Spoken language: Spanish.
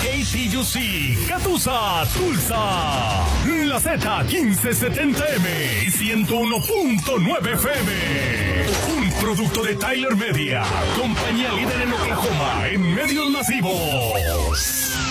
KTUC, Catusa, Tulsa. La Z1570M y 101.9 FM. Un producto de Tyler Media, compañía líder en Oklahoma en medios masivos.